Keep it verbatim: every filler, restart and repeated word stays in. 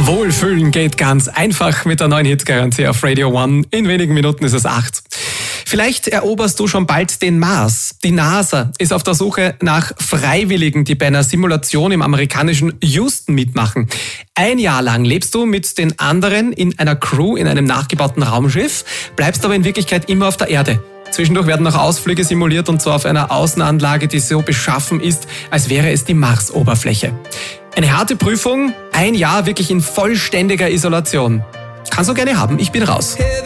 Wohlfühlen geht ganz einfach mit der neuen Hitgarantie auf Radio One. In wenigen Minuten ist es acht. Vielleicht eroberst du schon bald den Mars. Die NASA ist auf der Suche nach Freiwilligen, die bei einer Simulation im amerikanischen Houston mitmachen. Ein Jahr lang lebst du mit den anderen in einer Crew in einem nachgebauten Raumschiff, bleibst aber in Wirklichkeit immer auf der Erde. Zwischendurch werden noch Ausflüge simuliert und zwar auf einer Außenanlage, die so beschaffen ist, als wäre es die Marsoberfläche. Eine harte Prüfung, ein Jahr wirklich in vollständiger Isolation. Kannst du gerne haben, ich bin raus.